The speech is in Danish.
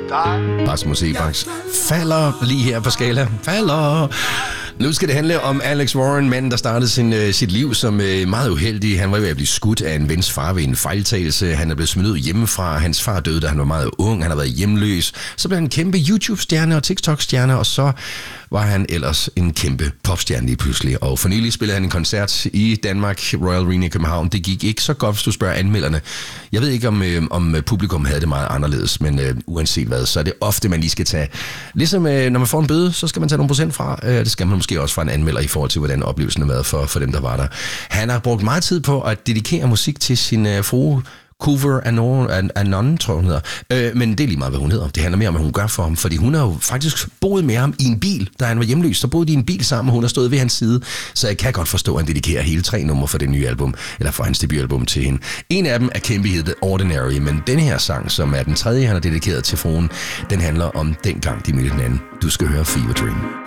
Rasmus Sebaks falder lige her på skala. Falder. Nu skal det handle om Alex Warren, manden, der startede sit liv som meget uheldig. Han var ved at blive skudt af en vens far ved en fejltagelse. Han er blevet smidt ud hjemmefra. Hans far døde, da han var meget ung. Han har været hjemløs. Så blev han en kæmpe YouTube-stjerne og TikTok-stjerne, og så var han ellers en kæmpe popstjerne lige pludselig. Og for nylig spillede han en koncert i Danmark, Royal Arena i København. Det gik ikke så godt, hvis du spørger anmelderne. Jeg ved ikke, om publikum havde det meget anderledes, men uanset hvad, så er det ofte, man lige skal tage. Ligesom når man får en bøde, så skal man tage nogle procent fra. Det skal man måske også fra en anmelder i forhold til, hvordan oplevelsen har været for dem, der var der. Han har brugt meget tid på at dedikere musik til sin frue, Couver Anon, tror hun hedder. Men det er lige meget, hvad hun hedder. Det handler mere om, hvad hun gør for ham. Fordi hun har jo faktisk boet med ham i en bil, da han var hjemløs. Så boede de i en bil sammen, og hun har stået ved hans side. Så jeg kan godt forstå, at han dedikerer hele 3 numre for det nye album, eller for hans debutalbum til hende. En af dem er kæmpe hit, The Ordinary, men den her sang, som er den tredje, han har dedikeret til fruen, den handler om dengang de mødte hinanden. Du skal høre Fever Dream.